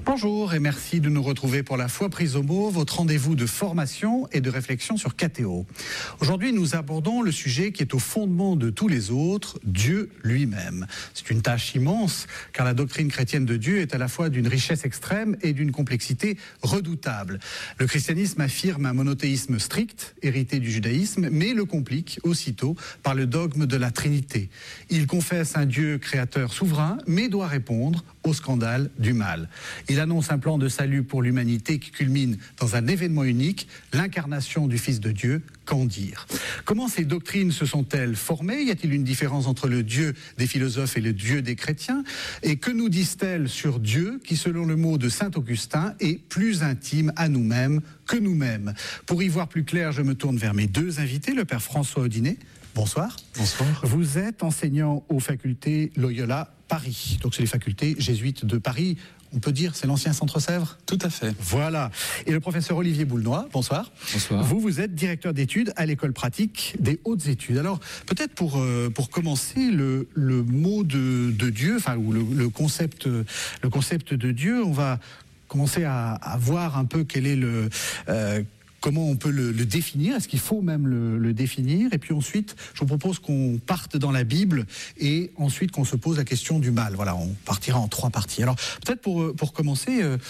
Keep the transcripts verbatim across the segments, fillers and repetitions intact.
Bonjour et merci de nous retrouver pour la foi prise au mot, votre rendez-vous de formation et de réflexion sur K T O. Aujourd'hui, nous abordons le sujet qui est au fondement de tous les autres, Dieu lui-même. C'est une tâche immense, car la doctrine chrétienne de Dieu est à la fois d'une richesse extrême et d'une complexité redoutable. Le christianisme affirme un monothéisme strict, hérité du judaïsme, mais le complique aussitôt par le dogme de la Trinité. Il confesse un Dieu créateur souverain, mais doit répondre au scandale du mal. Il annonce un plan de salut pour l'humanité qui culmine dans un événement unique, l'incarnation du Fils de Dieu, qu'en dire? Comment ces doctrines se sont-elles formées? Y a-t-il une différence entre le Dieu des philosophes et le Dieu des chrétiens? Et que nous disent-elles sur Dieu qui, selon le mot de saint Augustin, est plus intime à nous-mêmes que nous-mêmes? Pour y voir plus clair, je me tourne vers mes deux invités, le père François Audinet. Bonsoir. Bonsoir. Vous êtes enseignant aux facultés Loyola Paris. Donc c'est les facultés jésuites de Paris. On peut dire c'est l'ancien Centre Sèvres? Tout à fait. Voilà. Et le professeur Olivier Boulnois, bonsoir. Bonsoir. Vous, vous êtes directeur d'études à l'école pratique des hautes études. Alors, peut-être pour, euh, pour commencer, le, le mot de, de Dieu, enfin, ou le, le, concept, le concept de Dieu, on va commencer à, à voir un peu quel est le... Euh, Comment on peut le, le définir? Est-ce qu'il faut même le, le définir? Et puis ensuite, je vous propose qu'on parte dans la Bible et ensuite qu'on se pose la question du mal. Voilà, on partira en trois parties. Alors, peut-être pour, pour commencer, euh,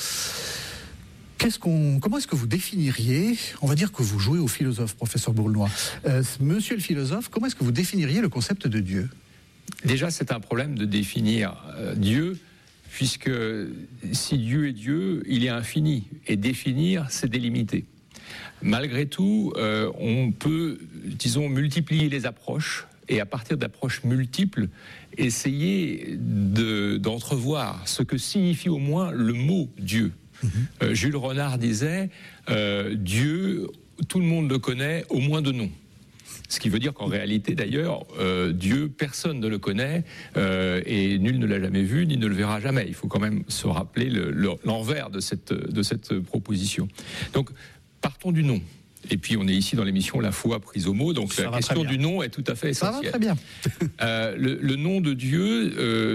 qu'est-ce qu'on, comment est-ce que vous définiriez, on va dire que vous jouez au philosophe, professeur Boulnois. Euh, monsieur le philosophe, comment est-ce que vous définiriez le concept de Dieu? Déjà, c'est un problème de définir euh, Dieu, puisque si Dieu est Dieu, il est infini. Et définir, c'est délimiter. Malgré tout, euh, on peut, disons, multiplier les approches et à partir d'approches multiples, essayer de, d'entrevoir ce que signifie au moins le mot Dieu. Mmh. Euh, Jules Renard disait euh, « Dieu, tout le monde le connaît, au moins de nom ». Ce qui veut dire qu'en réalité, d'ailleurs, euh, Dieu, personne ne le connaît euh, et nul ne l'a jamais vu, ni ne le verra jamais. Il faut quand même se rappeler le, le, l'envers de cette, de cette proposition. Donc, partons du nom. Et puis, on est ici dans l'émission La foi prise au mot, donc ça la question du nom est tout à fait essentielle. Ça va très bien. euh, le, le nom de Dieu, euh,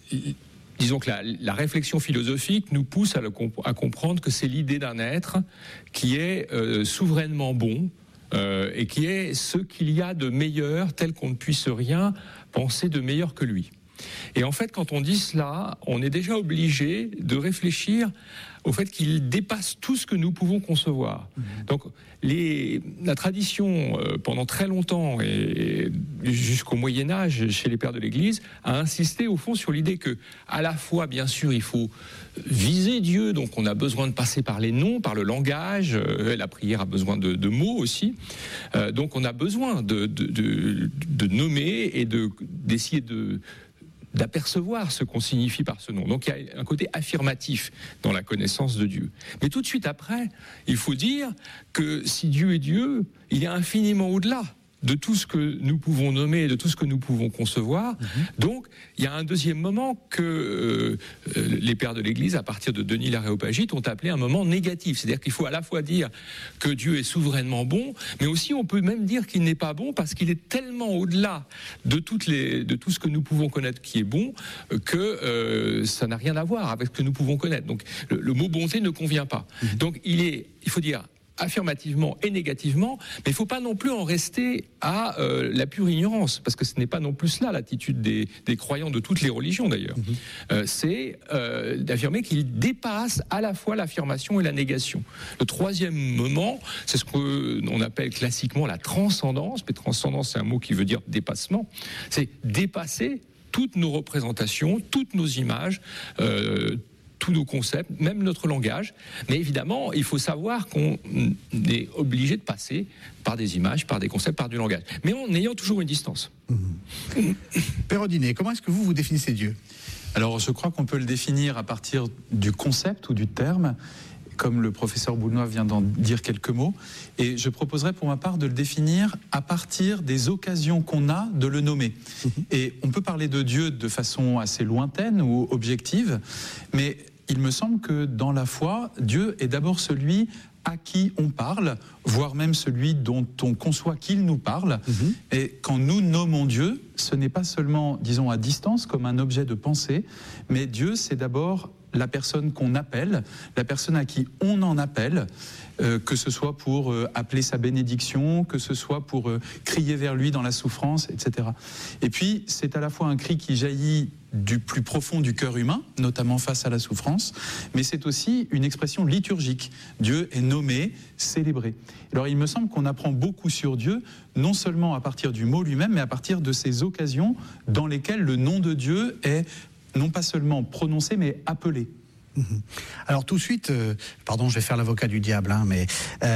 disons que la, la réflexion philosophique nous pousse à, le, à comprendre que c'est l'idée d'un être qui est euh, souverainement bon, euh, et qui est ce qu'il y a de meilleur, tel qu'on ne puisse rien penser de meilleur que lui. Et en fait, quand on dit cela, on est déjà obligé de réfléchir au fait qu'il dépasse tout ce que nous pouvons concevoir. Mmh. Donc, les, la tradition, euh, pendant très longtemps, et jusqu'au Moyen-Âge, chez les pères de l'Église, a insisté au fond sur l'idée que, à la fois, bien sûr, il faut viser Dieu, donc on a besoin de passer par les noms, par le langage, euh, la prière a besoin de, de mots aussi, euh, donc on a besoin de, de, de, de nommer et de, d'essayer de... d'apercevoir ce qu'on signifie par ce nom. Donc il y a un côté affirmatif dans la connaissance de Dieu. Mais tout de suite après, il faut dire que si Dieu est Dieu, il est infiniment au-delà de tout ce que nous pouvons nommer et de tout ce que nous pouvons concevoir. Mmh. Donc, il y a un deuxième moment que euh, les pères de l'Église, à partir de Denis l'Aréopagite, ont appelé un moment négatif. C'est-à-dire qu'il faut à la fois dire que Dieu est souverainement bon, mais aussi on peut même dire qu'il n'est pas bon parce qu'il est tellement au-delà de, toutes les, de tout ce que nous pouvons connaître qui est bon que euh, ça n'a rien à voir avec ce que nous pouvons connaître. Donc, le, le mot bonté ne convient pas. Mmh. Donc, il est, il faut dire... affirmativement et négativement, mais il ne faut pas non plus en rester à euh, la pure ignorance, parce que ce n'est pas non plus cela l'attitude des, des croyants de toutes les religions d'ailleurs. Mmh. Euh, c'est euh, d'affirmer qu'il dépasse à la fois l'affirmation et la négation. Le troisième moment, c'est ce qu'on appelle classiquement la transcendance, mais transcendance c'est un mot qui veut dire dépassement, c'est dépasser toutes nos représentations, toutes nos images, euh, tous nos concepts, même notre langage. Mais évidemment, il faut savoir qu'on est obligé de passer par des images, par des concepts, par du langage. Mais en ayant toujours une distance. Mmh. Père Audinet, comment est-ce que vous, vous définissez Dieu? Alors, je crois qu'on peut le définir à partir du concept ou du terme, comme le professeur Boulnois vient d'en dire quelques mots. Et je proposerais pour ma part de le définir à partir des occasions qu'on a de le nommer. Mmh. Et on peut parler de Dieu de façon assez lointaine ou objective, mais il me semble que dans la foi, Dieu est d'abord celui à qui on parle, voire même celui dont on conçoit qu'il nous parle. Mmh. Et quand nous nommons Dieu, ce n'est pas seulement, disons, à distance, comme un objet de pensée, mais Dieu, c'est d'abord la personne qu'on appelle, la personne à qui on en appelle, euh, que ce soit pour euh, appeler sa bénédiction, que ce soit pour euh, crier vers lui dans la souffrance, et cetera. Et puis, c'est à la fois un cri qui jaillit du plus profond du cœur humain, notamment face à la souffrance, mais c'est aussi une expression liturgique. Dieu est nommé, célébré. Alors il me semble qu'on apprend beaucoup sur Dieu, non seulement à partir du mot lui-même, mais à partir de ces occasions dans lesquelles le nom de Dieu est non pas seulement prononcé, mais appelé. Alors tout de suite, euh, pardon, je vais faire l'avocat du diable, hein, mais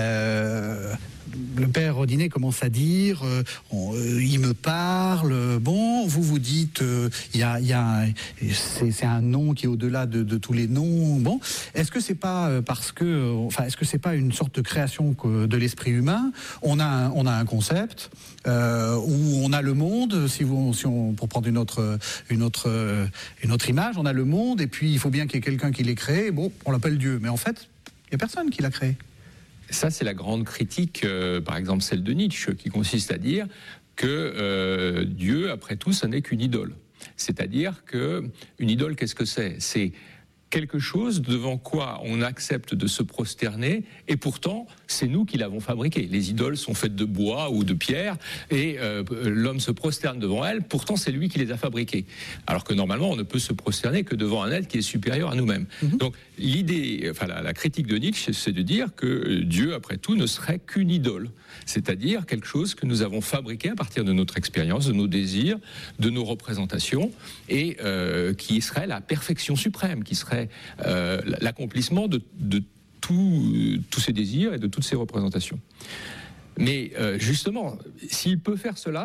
euh, le père Rodinet commence à dire, euh, on, euh, il me parle, bon, vous vous dites, il euh, y a, y a c'est, c'est un nom qui est au-delà de, de tous les noms, bon, est-ce que c'est pas parce que, enfin, est-ce que c'est pas une sorte de création de l'esprit humain? On a un, on a un concept euh, où on a le monde, si vous, si on, pour prendre une autre, une autre, une autre image, on a le monde, et puis il faut bien qu'il y ait quelqu'un qui l'ait créé, bon, on l'appelle Dieu, mais en fait, il n'y a personne qui l'a créé. Ça, c'est la grande critique, euh, par exemple celle de Nietzsche, qui consiste à dire que euh, Dieu, après tout, ce n'est qu'une idole. C'est-à-dire qu'une idole, qu'est-ce que c'est ? C'est quelque chose devant quoi on accepte de se prosterner, et pourtant, c'est nous qui l'avons fabriqué. Les idoles sont faites de bois ou de pierre, et euh, l'homme se prosterne devant elles, pourtant c'est lui qui les a fabriquées. Alors que normalement, on ne peut se prosterner que devant un être qui est supérieur à nous-mêmes. Mmh. Donc l'idée, enfin la, la critique de Nietzsche, c'est de dire que Dieu, après tout, ne serait qu'une idole. C'est-à-dire quelque chose que nous avons fabriqué à partir de notre expérience, de nos désirs, de nos représentations, et euh, qui serait la perfection suprême, qui serait Euh, l'accomplissement de, de tous ces désirs et de toutes ces représentations. Mais euh, justement, s'il peut faire cela,